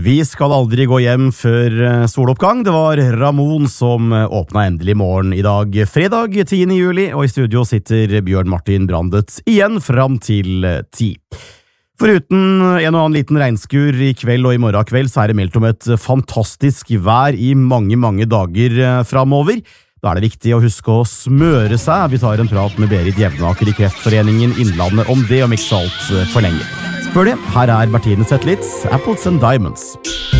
Vi skal aldri gå hjem før soloppgang. Det var Ramón som åpnet endelig morgen i dag, fredag 10. juli, og i studio sitter Bjørn Martin Brandet igjen fram til 10. Foruten en og annen liten regnskur i kveld og i morgen kveld, så er det meldt om et fantastisk vær i mange dager fremover. Da er det viktig å huske å smøre seg. Vi tar en prat med Berit Jevnaker i Kreftforeningen Innlandet om det, om ikke så alt for lenge. Før det, her er Bertine Zetlitz, Apples and Diamonds.